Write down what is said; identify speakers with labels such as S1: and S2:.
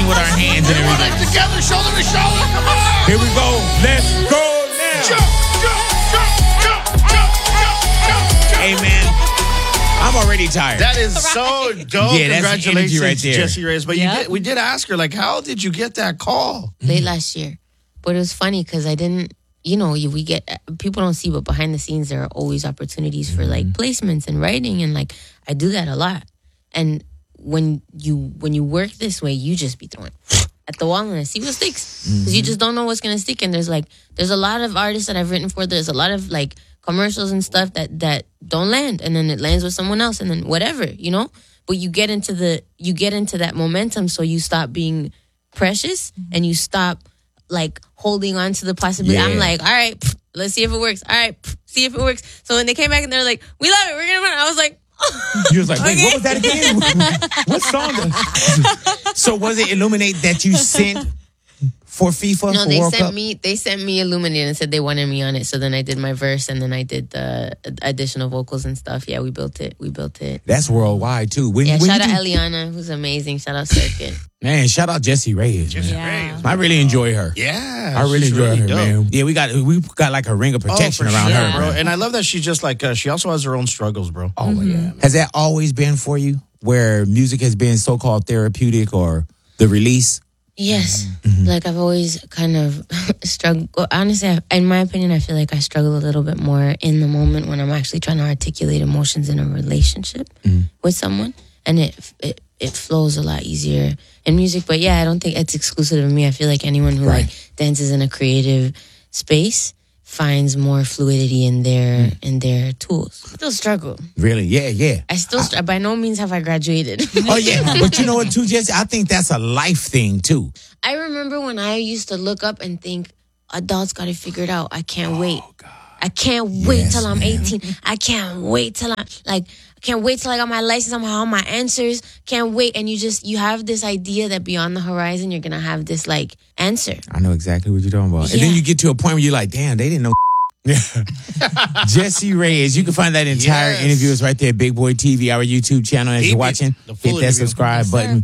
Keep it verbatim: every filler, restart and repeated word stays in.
S1: sing with our hands and everything.
S2: Everyone together, shoulder to shoulder. Come on.
S1: Here we go. Let's go now.
S2: Jump, jump, jump, jump, jump, jump, jump, jump.
S1: Hey, man. I'm already tired.
S2: That is so dope.
S1: Yeah, that's
S2: Congratulations,
S1: energy right there.
S2: Jessie Reyes. But
S3: Yeah.
S2: you did, we did ask her, like, how did you get that call?
S4: Late last year. But it was funny because I didn't, you know, we get, people don't see, but behind the scenes, there are always opportunities for like placements and writing. And like, I do that a lot. And when you, when you work this way, you just be throwing at the wall and see what sticks. Because you just don't know what's going to stick. And there's like, there's a lot of artists that I've written for. There's a lot of like commercials and stuff that, that don't land. And then it lands with someone else and then whatever, you know? But you get into the, you get into that momentum. So you stop being precious and you stop like holding on to the possibility.
S1: Yeah.
S4: I'm like, all right, pff, let's see if it works. All right, pff, see if it works. So when they came back and they're like, we love it, we're gonna run. I was like,
S1: You was like, wait,
S4: Okay.
S1: what was that again? What song? So was it Illuminate that you sent for FIFA?
S4: no,
S1: for
S4: they
S1: World
S4: sent
S1: Cup?
S4: me, they sent me Illuminate and said they wanted me on it. So then I did my verse and then I did the additional vocals and stuff. Yeah, we built it. We built it.
S1: That's worldwide too. When,
S4: Yeah,
S1: when
S4: shout
S1: you
S4: out
S1: do-
S4: Eliana, who's amazing. Shout out Circuit.
S1: Man, shout out Jessie Reyes.
S2: Jessie
S1: man.
S2: Reyes.
S1: I really enjoy her.
S2: Yeah.
S1: I really
S2: she's
S1: enjoy her,
S2: dope.
S1: man. Yeah, we got we got like a ring of protection
S2: oh, for
S1: around
S2: sure,
S1: her,
S2: bro.
S1: bro.
S2: And I love that she's just like, uh, she also has her own struggles, bro.
S1: Oh my God. Has that always been for you, where music has been so-called therapeutic or the release?
S4: Yes. Like I've always kind of struggled. Honestly, I, in my opinion, I feel like I struggle a little bit more in the moment when I'm actually trying to articulate emotions in a relationship with someone. And it, it it flows a lot easier in music. But yeah, I don't think it's exclusive to me. I feel like anyone who
S1: Right.
S4: like dances in a creative space finds more fluidity in their in their tools. Still struggle.
S1: Really? Yeah, yeah.
S4: I still str- by no means have I graduated.
S1: Oh yeah, but you know what too, Jesse? I think that's a life thing too.
S4: I remember when I used to look up and think, adults got it figured out. I can't wait. I can't wait
S1: Yes,
S4: till I'm
S1: man.
S4: eighteen. I can't wait till I like. I can't wait till I got my license. I'm all my answers. Can't wait. And you just you have this idea that beyond the horizon, you're gonna have this like answer.
S1: I know exactly what you're talking about. And
S4: Yeah.
S1: then you get to a point where you're like, damn, they didn't know. Jessie Reyes. You can find that entire
S2: Yes.
S1: interview. It's right there, Big Boy T V, our YouTube channel. As
S2: Keep
S1: you're
S2: it.
S1: watching,
S2: The full
S1: hit that
S2: interview.
S1: subscribe
S3: Yes,
S1: button.